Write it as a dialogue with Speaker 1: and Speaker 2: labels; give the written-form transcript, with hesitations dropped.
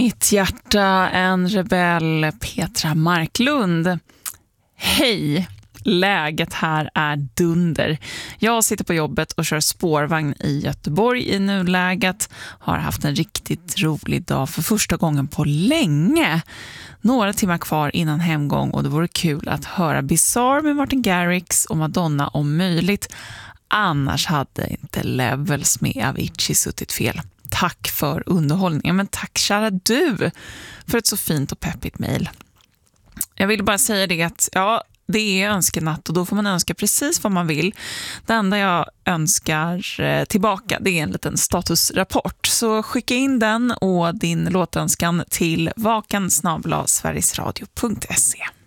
Speaker 1: mitt hjärta, en rebell, Petra Marklund. Hej! Läget här är dunder. Jag sitter på jobbet och kör spårvagn i Göteborg i nuläget. Har haft en riktigt rolig dag för första gången på länge. Några timmar kvar innan hemgång och det vore kul att höra Bizarre med Martin Garrix och Madonna om möjligt. Annars hade inte Levels med Avicii suttit fel. Tack för underhållningen, men tack kära du för ett så fint och peppigt mejl. Jag vill bara säga det att det är önskenatt och då får man önska precis vad man vill. Det enda jag önskar tillbaka, det är en liten statusrapport. Så skicka in den och din låtönskan till vakan@sverigesradio.se.